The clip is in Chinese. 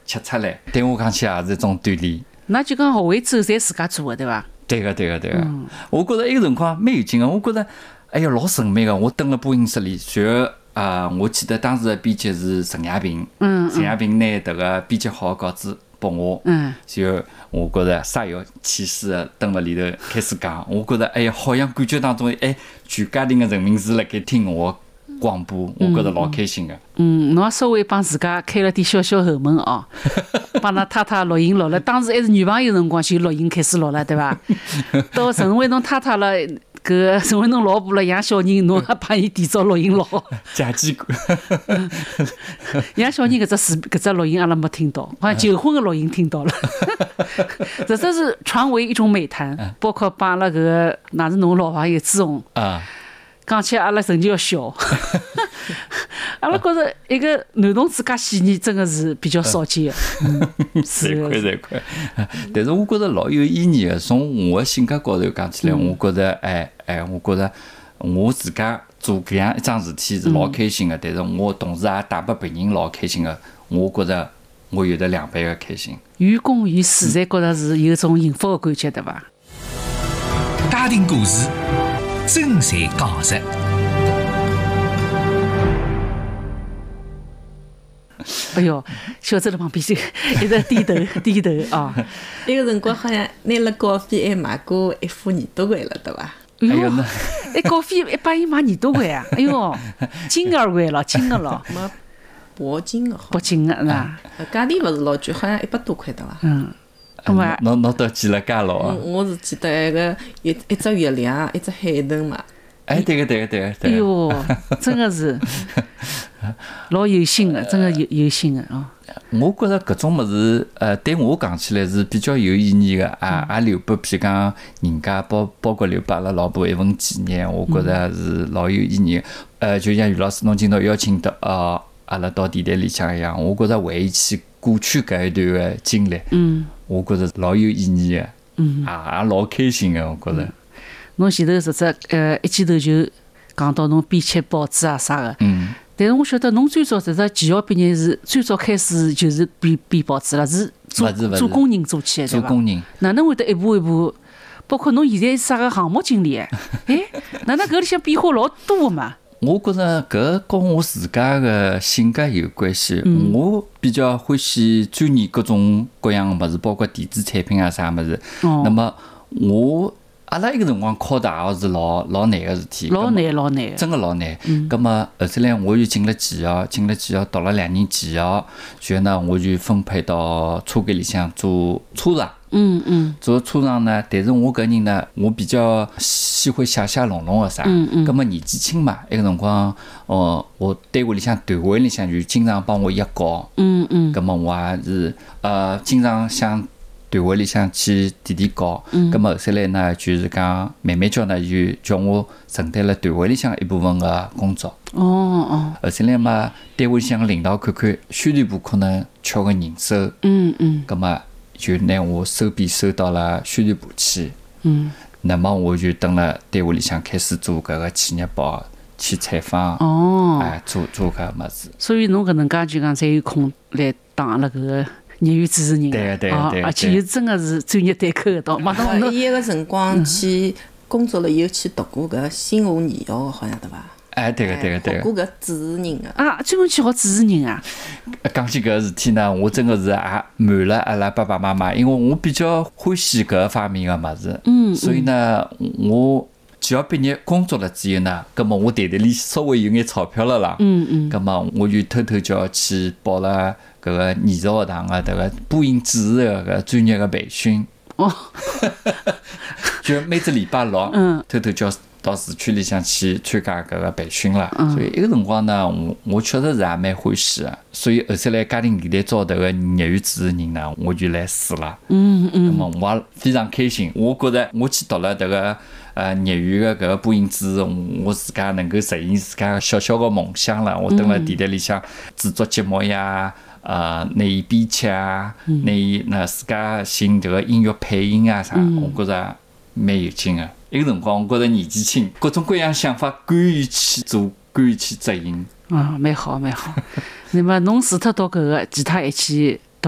吃出来，对我讲起也是一种锻炼。 那就讲学会走侪自家做的对伐？ 对个，我觉着埃个辰光蛮有劲个。我觉着，哎呀，老神秘个。我蹲辣播音室里，随后我记得当时的编辑是陈亚平，陈亚平拿迭个编辑好的稿子拨我，随后我觉着煞有其事的蹲辣里头开始讲。我觉着，哎呀，好像感觉当中，全家庭的人民是辣盖听我广播，我觉着老开心个。 侬也稍微帮自家开了点小小后门哦，帮㑚太太录音录了，当时还是女朋友辰光就录音开始录了，对伐？到成为侬太太了，搿成为侬老婆了，养小人，侬也帮伊提早录音录。 假机关。 养小人搿只录音阿拉没听到，好像求婚的录音听到了。这是传为一种美谈，包括帮阿拉搿个哪是侬老朋友朱红啊。 讲起阿拉曾经要笑，阿拉觉着一个男同志介细腻，真的是比较少见的。 侪块。但是我觉着老有意义的。从我的性格高头讲起来，我觉着，我觉着我自家做搿样一桩事体是老开心的。但是我同时也带拨别人老开心的。我觉着我有得2倍的开心。 于公于私，侪觉着是有一种幸福的感觉，对伐？ 家庭故事。真侪讲实。 哎哟，小周辣旁边就一直低头啊。 那个辰光好像拿了稿费还买过一副耳朵环了，对伐？ 哎哟，那稿费一帮伊买耳朵环啊！哎哟，金耳环了，金的了， 没铂金的， 铂金的那。 价钿勿是老贵，好像100多块，对伐？ 侬都记了介牢啊！ 我是记得那个一只月亮，一只海豚嘛。 对个。 哎哟，真的是老有心的，真的有心的啊！ 我觉着搿种物事，对我讲起来是比较有意义的，也留拨譬如讲人家，包括留拨阿拉老婆一份纪念，我觉着是老有意义的。就像于老师侬今朝邀请到阿拉到电台里向一样，我觉着回忆起过去搿一段的经历，我觉着老有意义的，也老开心的，我觉着。 侬前头实质一记头就讲到侬编辑报纸啊啥个，但是我晓得侬最早实质技校毕业是最早开始就是编报纸了，是做工人做起来对伐？ 做工人哪能会得一步一步？包括侬现在是啥个项目经理？哪能搿里向变化老多的嘛？ 我觉着搿跟我自家的性格有关系。我比较欢喜钻研各种各样的物事，包括电子产品啊啥物事。那么阿拉一个辰光考大学是老难个事体， 老难， 真个老难。咁么后头来我又进了技校，读了2年技校，然后呢我就分配到车间里向做车长。做车长呢，但是我搿人呢，我比较喜欢写弄个啥。咁么年纪轻嘛，埃个辰光，我单位里向团委里向就经常帮我译稿。咁么我也是经常向团委里向去提稿。咁么后头来呢，就是讲慢慢叫呢，就叫我承担了团委里向一部分个工作。后头来嘛，单位里向领导看看宣传部可能缺个人手。咁么就拿我收编收到了宣传部去。那么我就蹲了单位里向开始做搿个企业报，去采访。做搿物事。 所以侬搿能介就讲才有空来当阿拉搿个业余主持人。 对， 而且又真的是专业对口的，到马上侬伊个辰光去工作了以后去读过搿新华艺校，好像对伐？ 对个。 学过搿主持人个。 专门去学主持人啊！ 讲起搿个事体呢，我真个是也瞒了阿拉爸爸妈妈，因为我比较欢喜搿方面个物事。所以呢，我只要毕业工作了之后呢，葛末我袋袋里稍微有眼钞票了啦。葛末我就偷偷叫去报了搿个艺术学堂个迭个播音主持个搿专业个培训。就每只礼拜六，偷偷叫到市区里向去参加搿个培训了。所以一个辰光呢，我确实是也蛮欢喜的。所以后头来家庭电台招迭个业余主持人呢，我就来试了。那么我也非常开心。我觉着我去读了迭个业余的搿个播音主持，我自家能够实现自家小小的梦想了。我蹲辣电台里向制作节目呀，拿伊编辑啊，拿伊自家寻迭个音乐配音啊啥，我觉着蛮有劲的。一个辰光，我觉着年纪轻，各种各样想法，敢于去做，敢于去执行。 蛮好。那么侬除脱到搿个其他一起